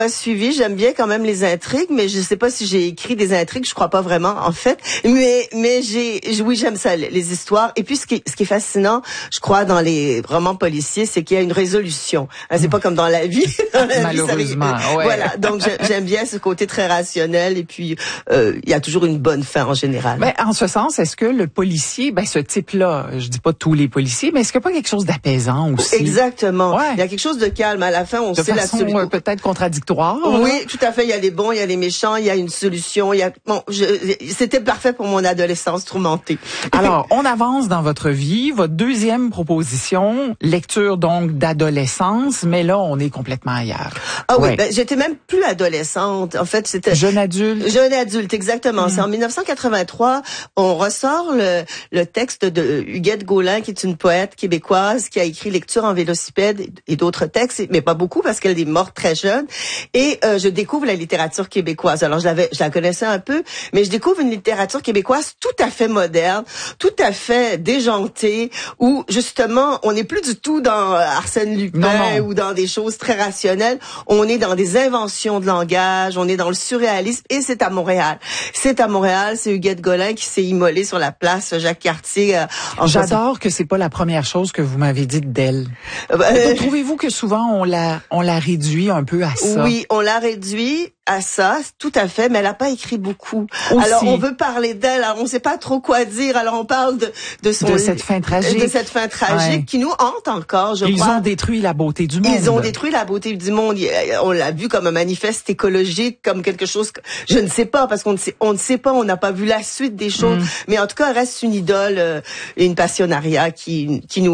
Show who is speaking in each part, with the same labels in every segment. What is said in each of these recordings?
Speaker 1: pas suivi. J'aime bien quand même les intrigues, mais je sais pas si j'ai écrit des intrigues. Je crois pas vraiment, en fait. Mais oui, j'aime ça, les histoires. Et puis, ce qui est fascinant, je crois, dans les romans policiers, c'est qu'il y a une résolution. C'est pas comme dans la vie.
Speaker 2: Malheureusement, ouais.
Speaker 1: Voilà. Donc, j'aime bien ce côté très rationnel. Et puis, il y a toujours une bonne fin en général.
Speaker 2: Ben, en ce sens, est-ce que le policier, ce type-là, je dis pas tous les policiers, mais est-ce qu'il n'y a pas quelque chose d'apaisant aussi?
Speaker 1: Exactement.
Speaker 2: Ouais.
Speaker 1: Il y a quelque chose de calme. À la fin, on sait la solution.
Speaker 2: Peut-être contradictoire.
Speaker 1: Oui, tout à fait. Il y a les bons, il y a les méchants, il y a une solution. C'était parfait pour mon adolescence tourmentée.
Speaker 2: Alors, on avance dans votre vie. Votre deuxième proposition, lecture donc d'adolescence, mais là, on est complètement ailleurs.
Speaker 1: Ah oui, j'étais même plus adolescente. En fait, c'était
Speaker 2: jeune adulte.
Speaker 1: Jeune adulte, exactement. C'est en 1983, on ressort le texte de Huguette Gaulin, qui est une poète québécoise qui a écrit Lecture en vélocipède et d'autres textes, mais pas beaucoup parce qu'elle est morte très jeune. Et je découvre la littérature québécoise. Alors, je la connaissais un peu, mais je découvre une littérature québécoise tout à fait moderne, tout à fait déjantée, où justement, on n'est plus du tout dans Arsène Lupin ou dans des choses très rationnelles. On est dans des inventions de langage, on est dans le surréalisme, et c'est à Montréal. C'est à Montréal, c'est Huguette Gaulin qui s'est immolée sur la place Jacques-Cartier.
Speaker 2: J'adore que c'est pas la première chose que vous m'avez dite d'elle. Trouvez-vous que souvent on la réduit un peu à ça?
Speaker 1: Oui, on l'a réduit à ça, tout à fait, mais elle n'a pas écrit beaucoup.
Speaker 2: Aussi.
Speaker 1: Alors, on veut parler d'elle, alors on ne sait pas trop quoi dire, alors on parle de
Speaker 2: cette fin tragique.
Speaker 1: De cette fin tragique qui nous hante encore, je crois.
Speaker 2: Ils ont détruit la beauté du monde.
Speaker 1: Ils ont détruit la beauté du monde. On l'a vu comme un manifeste écologique, comme quelque chose que je ne sais pas, parce qu'on ne sait pas, on n'a pas vu la suite des choses, mais en tout cas, elle reste une idole et une passionnariat qui nous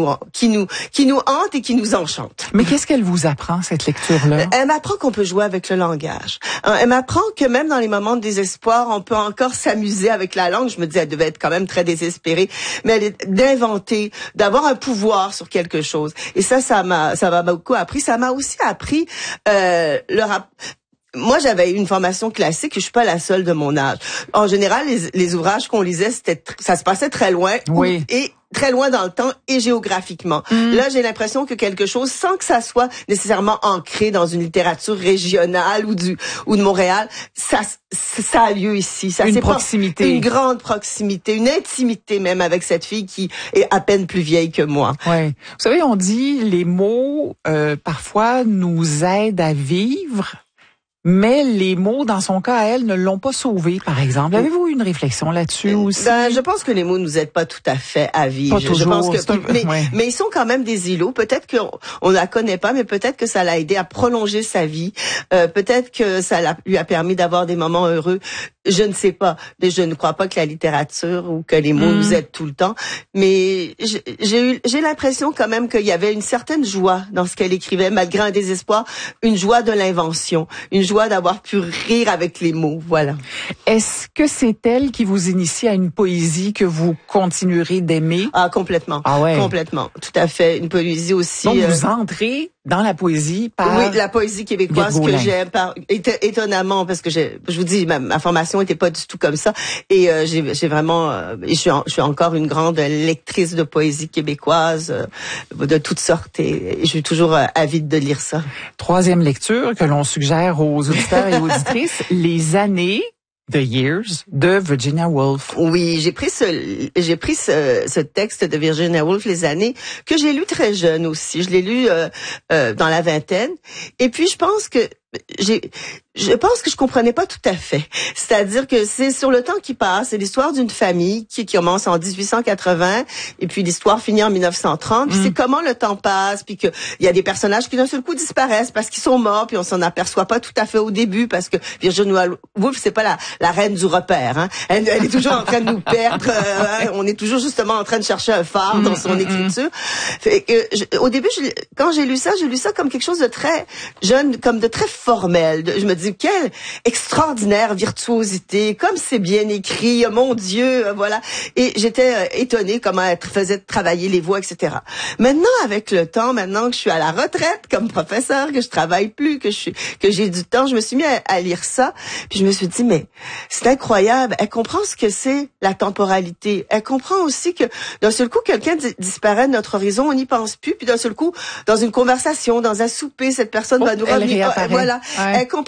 Speaker 1: hante et qui nous enchante.
Speaker 2: Mais qu'est-ce qu'elle vous apprend, cette lecture-là?
Speaker 1: Elle m'apprend qu'on peut jouer avec le langage. Elle m'apprend que même dans les moments de désespoir, on peut encore s'amuser avec la langue. Je me dis, elle devait être quand même très désespérée, mais d'inventer, d'avoir un pouvoir sur quelque chose. Et ça m'a beaucoup appris. Ça m'a aussi appris moi, j'avais une formation classique, je suis pas la seule de mon âge. En général, les ouvrages qu'on lisait, ça se passait très loin.
Speaker 2: Oui.
Speaker 1: Et très loin dans le temps et géographiquement. Là, j'ai l'impression que quelque chose, sans que ça soit nécessairement ancré dans une littérature régionale ou de Montréal, ça a lieu ici. Ça,
Speaker 2: une proximité.
Speaker 1: Une grande proximité, une intimité même avec cette fille qui est à peine plus vieille que moi.
Speaker 2: Ouais. Vous savez, on dit les mots, parfois, nous aident à vivre. Mais les mots, dans son cas, elle, ne l'ont pas sauvée, par exemple. Avez-vous une réflexion là-dessus aussi?
Speaker 1: Je pense que les mots nous aident pas tout à fait à vivre.
Speaker 2: Pas toujours.
Speaker 1: Mais ils sont quand même des îlots. Peut-être qu'on la connaît pas, mais peut-être que ça l'a aidé à prolonger sa vie. Peut-être que ça lui a permis d'avoir des moments heureux. Je ne sais pas. Mais je ne crois pas que la littérature ou que les mots nous aident tout le temps. Mais j'ai l'impression quand même qu'il y avait une certaine joie dans ce qu'elle écrivait, malgré un désespoir, une joie de l'invention, une joie d'avoir pu rire avec les mots, voilà.
Speaker 2: Est-ce que c'est elle qui vous initie à une poésie que vous continuerez d'aimer?
Speaker 1: Ah, complètement. Ah ouais. Complètement. Tout à fait. Une poésie aussi.
Speaker 2: Donc, vous entrez dans la poésie par...
Speaker 1: Oui, la poésie québécoise que j'aime étonnamment, parce que je vous dis, ma formation était pas du tout comme ça. Et j'ai vraiment, je suis encore une grande lectrice de poésie québécoise, de toutes sortes, et je suis toujours avide de lire ça.
Speaker 2: Troisième lecture que l'on suggère aux auditeurs et auditrices, Les années, The Years, de Virginia Woolf.
Speaker 1: Oui, j'ai pris ce texte de Virginia Woolf, Les années, que j'ai lu très jeune aussi. Je l'ai lu dans la vingtaine. Et puis, je pense que je comprenais pas tout à fait. C'est-à-dire que c'est sur le temps qui passe, c'est l'histoire d'une famille qui commence en 1880 et puis l'histoire finit en 1930. Puis c'est comment le temps passe, puis que il y a des personnages qui d'un seul coup disparaissent parce qu'ils sont morts, puis on s'en aperçoit pas tout à fait au début parce que Virginia Woolf, c'est pas la reine du repère. Hein. Elle est toujours en train de nous perdre. On est toujours justement en train de chercher un phare dans son écriture. Fait que, au début, quand j'ai lu ça comme quelque chose de très jeune, comme de très formel. Je me dis, quelle extraordinaire virtuosité, comme c'est bien écrit, mon Dieu, voilà. Et j'étais étonnée comment elle faisait travailler les voix, etc. Maintenant, avec le temps, maintenant que je suis à la retraite comme professeur, que je travaille plus, que j'ai du temps, je me suis mis à lire ça, puis je me suis dit, mais c'est incroyable. Elle comprend ce que c'est la temporalité. Elle comprend aussi que d'un seul coup, quelqu'un disparaît de notre horizon, on n'y pense plus, puis d'un seul coup, dans une conversation, dans un souper, cette personne va nous revenir. Voilà.
Speaker 2: Ouais.
Speaker 1: Elle